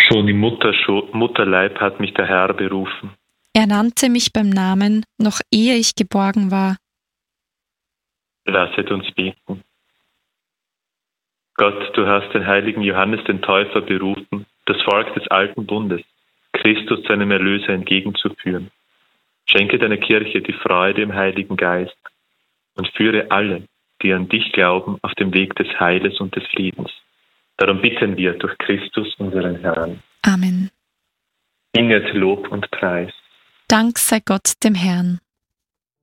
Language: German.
Schon im Mutterleib hat mich der Herr berufen. Er nannte mich beim Namen, noch ehe ich geborgen war. Lasset uns beten. Gott, du hast den heiligen Johannes den Täufer berufen, das Volk des alten Bundes, Christus seinem Erlöser entgegenzuführen. Schenke deiner Kirche die Freude im Heiligen Geist und führe alle, die an dich glauben, auf dem Weg des Heiles und des Friedens. Darum bitten wir durch Christus, unseren Herrn. Amen. Singet Lob und Preis. Dank sei Gott dem Herrn.